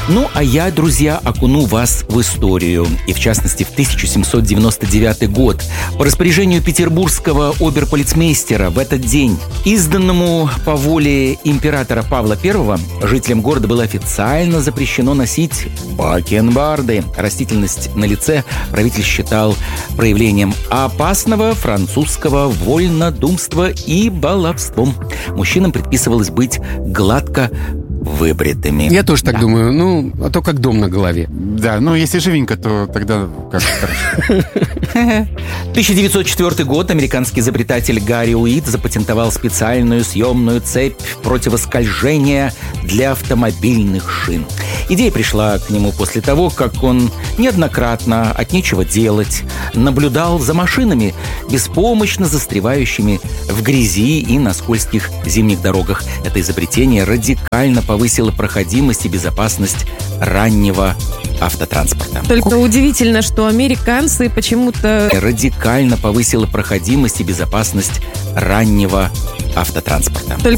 Ну, а я, друзья, окуну вас в историю. И, в частности, в 1799 год. По распоряжению петербургского оберполицмейстера в этот день, изданному по воле императора Павла I, жителям города было официально запрещено носить бакенбарды. Растительность на лице правитель считал проявлением опасного французского вольнодумства и баловством. Мужчинам предписывалось быть гладко выбритыми. Я тоже так думаю. Ну, а то как дом на голове. Да, ну если живенько, то тогда как хорошо. 1904 год. Американский изобретатель Гарри Уит запатентовал специальную съемную цепь противоскольжения для автомобильных шин. Идея пришла к нему после того, как он неоднократно от нечего делать наблюдал за машинами, беспомощно застревающими в грязи и на скользких зимних дорогах. Это изобретение радикально повысило проходимость и безопасность раннего автотранспорта. Только удивительно, что американцы почему-то... Радикально повысило проходимость и безопасность раннего автотранспорта.